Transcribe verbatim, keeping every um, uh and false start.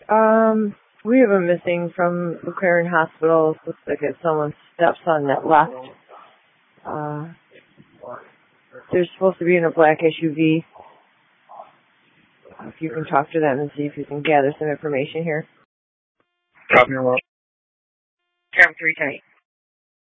Um, we have a missing from McLaren Hospital. Looks like it's someone's stepson that left. Uh, they're supposed to be in a black S U V. If you can talk to them and see if you can gather some information here. Copy your well. Cam three ten eight.